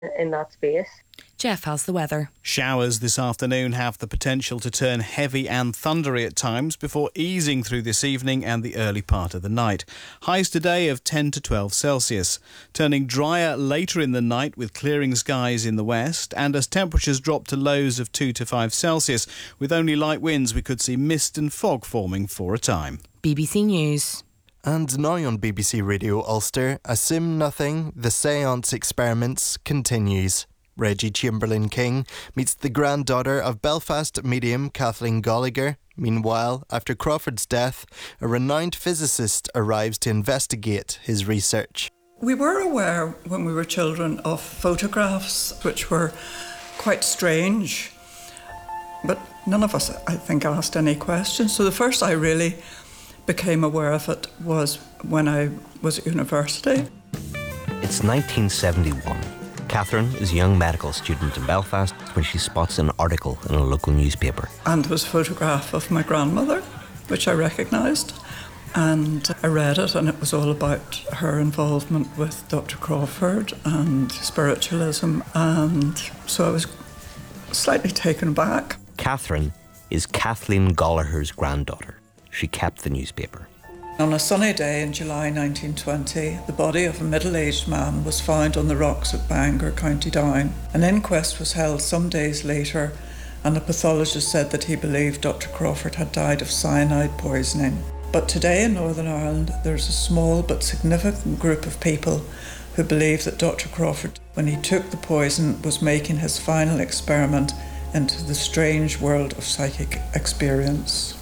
in that space. Jeff has the weather. Showers this afternoon have the potential to turn heavy and thundery at times before easing through this evening and the early part of the night. Highs today of 10 to 12 Celsius. Turning drier later in the night with clearing skies in the west, and as temperatures drop to lows of 2 to 5 Celsius. With only light winds, we could see mist and fog forming for a time. BBC News. And now on BBC Radio Ulster, Assume Nothing, the Seance Experiments continues. Reggie Chamberlain-King meets the granddaughter of Belfast medium Kathleen Gallagher. Meanwhile, after Crawford's death, a renowned physicist arrives to investigate his research. We were aware when we were children of photographs which were quite strange, but none of us, I think, asked any questions. So the first I really became aware of it was when I was at university. It's 1971. Catherine is a young medical student in Belfast when she spots an article in a local newspaper. And there was a photograph of my grandmother, which I recognised. And I read it, and it was all about her involvement with Dr. Crawford and spiritualism. And so I was slightly taken aback. Catherine is Kathleen Gallagher's granddaughter. She kept the newspaper. On a sunny day in July 1920, the body of a middle-aged man was found on the rocks at Bangor, County Down. An inquest was held some days later, and the pathologist said that he believed Dr. Crawford had died of cyanide poisoning. But today in Northern Ireland, there's a small but significant group of people who believe that Dr. Crawford, when he took the poison, was making his final experiment into the strange world of psychic experience.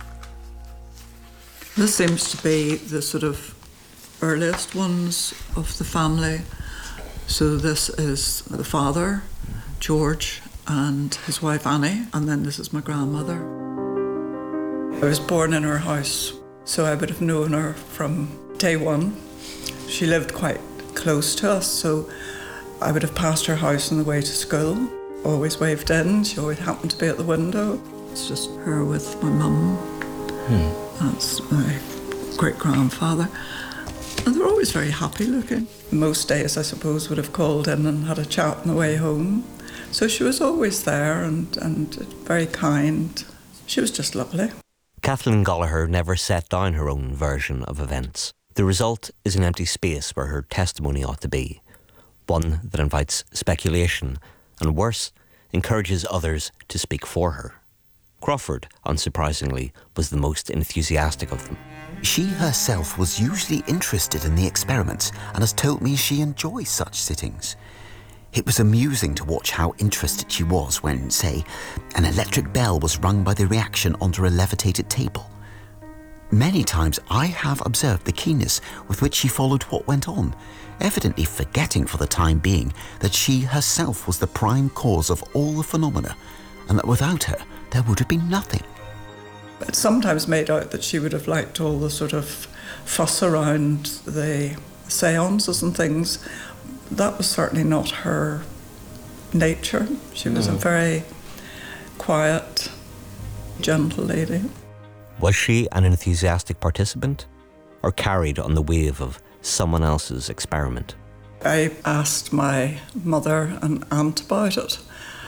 This seems to be the sort of earliest ones of the family. So this is the father, George, and his wife Annie, and then this is my grandmother. I was born in her house, so I would have known her from day one. She lived quite close to us, so I would have passed her house on the way to school. Always waved in, she always happened to be at the window. It's just her with my mum. That's my great-grandfather. And they were always very happy looking. Most days, I suppose, would have called in and had a chat on the way home. So she was always there and very kind. She was just lovely. Kathleen Gallagher never set down her own version of events. The result is an empty space where her testimony ought to be. One that invites speculation and, worse, encourages others to speak for her. Crawford, unsurprisingly, was the most enthusiastic of them. She herself was usually interested in the experiments and has told me she enjoys such sittings. It was amusing to watch how interested she was when, say, an electric bell was rung by the reaction onto a levitated table. Many times I have observed the keenness with which she followed what went on, evidently forgetting for the time being that she herself was the prime cause of all the phenomena, and that without her there would have been nothing. It sometimes made out that she would have liked all the sort of fuss around the seances and things. That was certainly not her nature. She was a very quiet, gentle lady. Was she an enthusiastic participant, or carried on the wave of someone else's experiment? I asked my mother and aunt about it,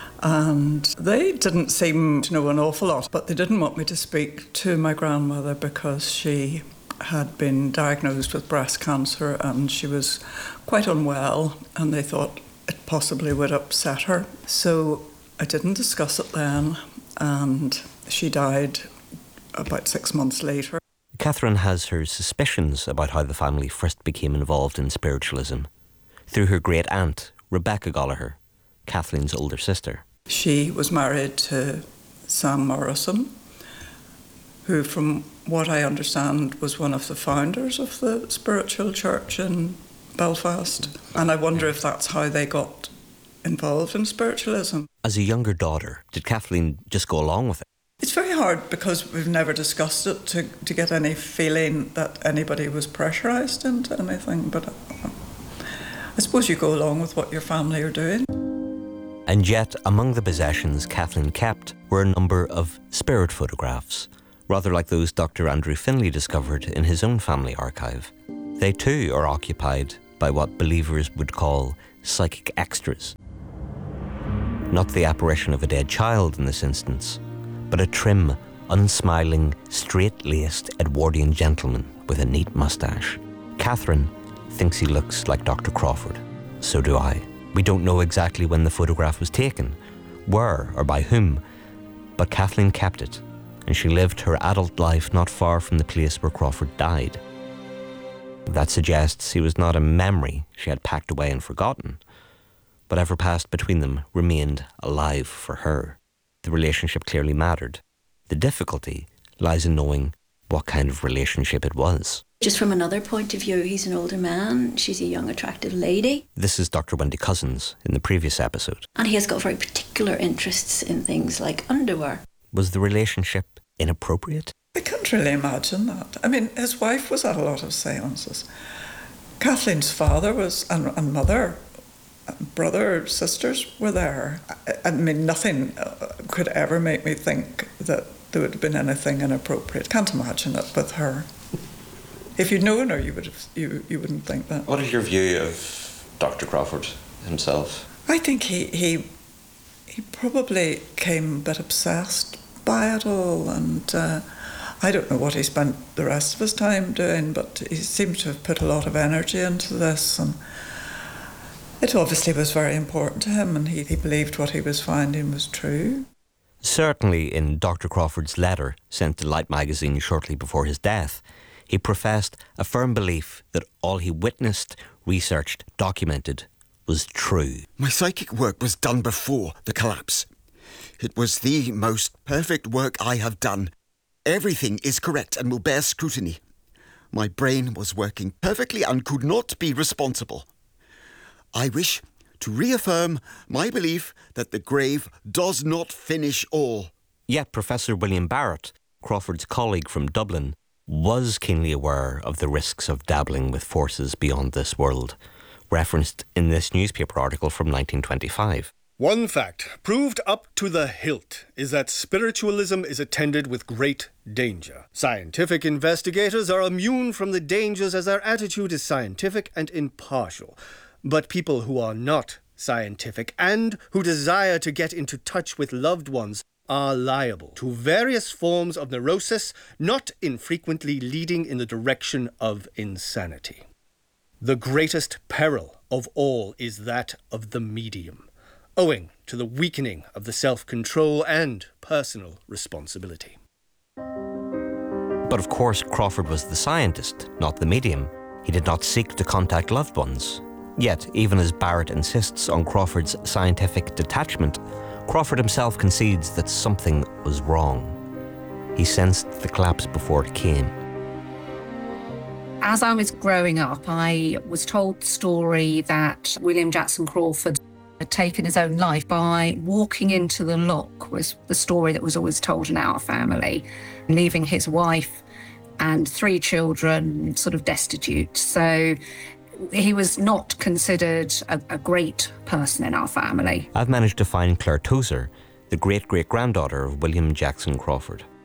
and they didn't seem to know an awful lot, but they didn't want me to speak to my grandmother because she had been diagnosed with breast cancer and she was quite unwell, and they thought it possibly would upset her. So I didn't discuss it then, and she died about 6 months later. Catherine has her suspicions about how the family first became involved in spiritualism through her great aunt, Rebecca Gallagher, Kathleen's older sister. She was married to Sam Morrison, who, from what I understand, was one of the founders of the spiritual church in Belfast. And I wonder if that's how they got involved in spiritualism. As a younger daughter, did Kathleen just go along with it? It's very hard because we've never discussed it to get any feeling that anybody was pressurised into anything, but I suppose you go along with what your family are doing. And yet, among the possessions Kathleen kept were a number of spirit photographs, rather like those Dr. Andrew Finlay discovered in his own family archive. They too are occupied by what believers would call psychic extras. Not the apparition of a dead child in this instance, but a trim, unsmiling, straight-laced Edwardian gentleman with a neat moustache. Catherine thinks he looks like Dr. Crawford. So do I. We don't know exactly when the photograph was taken, where or by whom, but Kathleen kept it, and she lived her adult life not far from the place where Crawford died. That suggests he was not a memory she had packed away and forgotten. Whatever passed between them remained alive for her. The relationship clearly mattered. The difficulty lies in knowing what kind of relationship it was. Just from another point of view, he's an older man, she's a young, attractive lady. This is Dr. Wendy Cousins in the previous episode. And he has got very particular interests in things like underwear. Was the relationship inappropriate? I can't really imagine that. I mean, his wife was at a lot of seances. Kathleen's father was, and mother, brother, sisters were there. I mean, nothing could ever make me think that there would have been anything inappropriate. Can't imagine it with her. If you'd known her, you wouldn't think that. What is your view of Dr. Crawford himself? I think he probably came a bit obsessed by it all, and I don't know what he spent the rest of his time doing, but he seemed to have put a lot of energy into this, and it obviously was very important to him, and he believed what he was finding was true. Certainly in Dr. Crawford's letter sent to Light magazine shortly before his death, he professed a firm belief that all he witnessed, researched, documented was true. My psychic work was done before the collapse. It was the most perfect work I have done. Everything is correct and will bear scrutiny. My brain was working perfectly and could not be responsible. I wish to reaffirm my belief that the grave does not finish all. Yet Professor William Barrett, Crawford's colleague from Dublin, was keenly aware of the risks of dabbling with forces beyond this world, referenced in this newspaper article from 1925. One fact, proved up to the hilt, is that spiritualism is attended with great danger. Scientific investigators are immune from the dangers as their attitude is scientific and impartial. But people who are not scientific and who desire to get into touch with loved ones are liable to various forms of neurosis, not infrequently leading in the direction of insanity. The greatest peril of all is that of the medium, owing to the weakening of the self-control and personal responsibility. But of course, Crawford was the scientist, not the medium. He did not seek to contact loved ones. Yet, even as Barrett insists on Crawford's scientific detachment, Crawford himself concedes that something was wrong. He sensed the collapse before it came. As I was growing up, I was told the story that William Jackson Crawford had taken his own life by walking into the lock, was the story that was always told in our family, leaving his wife and 3 children sort of destitute. So he was not considered a great person in our family. I've managed to find Claire Tozer, the great-great-granddaughter of William Jackson Crawford.